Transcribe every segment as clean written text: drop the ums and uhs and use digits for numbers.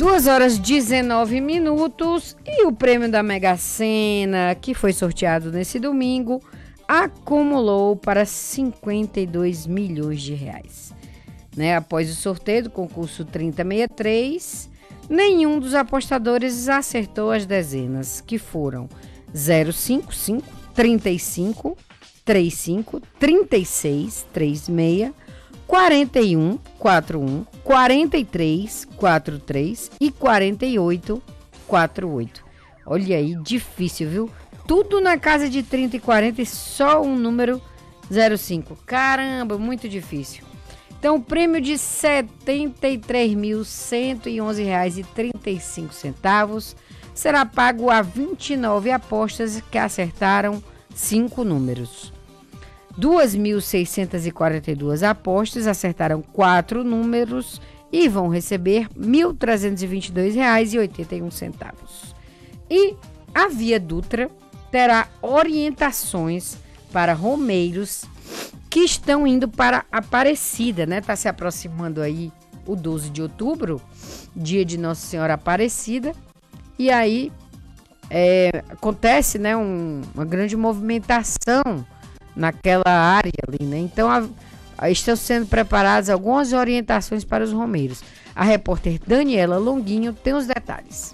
2h19 e o prêmio da Mega Sena, que foi sorteado nesse domingo, acumulou para 52 milhões de reais. Após o sorteio do concurso 3063, nenhum dos apostadores acertou as dezenas, que foram 055, 35, 35, 36, 36, 41, 41, 43, 43 e 48, 48. Olha aí, difícil, viu? Tudo na casa de 30 e 40 e só um número 05. Caramba, muito difícil. Então, o prêmio de R$ 73.111,35 será pago a 29 apostas que acertaram 5 números. 2.642 apostas acertaram 4 números e vão receber R$ 1.322,81. E a Via Dutra terá orientações para romeiros que estão indo para Aparecida, Está se aproximando aí o 12 de outubro, dia de Nossa Senhora Aparecida, e aí acontece, uma grande movimentação naquela área ali, Então, estão sendo preparadas algumas orientações para os romeiros. A repórter Daniela Longuinho tem os detalhes.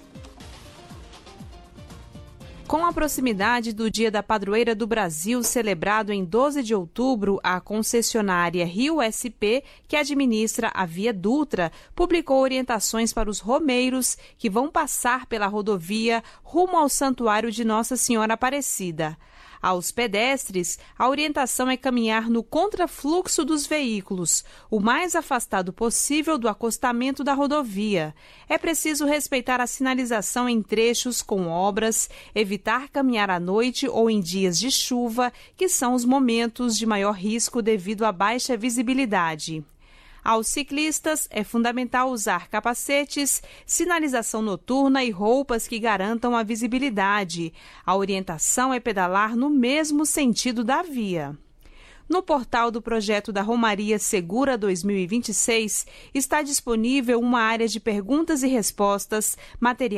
Com a proximidade do Dia da Padroeira do Brasil, celebrado em 12 de outubro, a concessionária Rio SP, que administra a Via Dutra, publicou orientações para os romeiros que vão passar pela rodovia rumo ao Santuário de Nossa Senhora Aparecida. Aos pedestres, a orientação é caminhar no contrafluxo dos veículos, o mais afastado possível do acostamento da rodovia. É preciso respeitar a sinalização em trechos com obras, evitar caminhar à noite ou em dias de chuva, que são os momentos de maior risco devido à baixa visibilidade. Aos ciclistas, é fundamental usar capacetes, sinalização noturna e roupas que garantam a visibilidade. A orientação é pedalar no mesmo sentido da via. No portal do projeto da Romaria Segura 2026, está disponível uma área de perguntas e respostas, materiais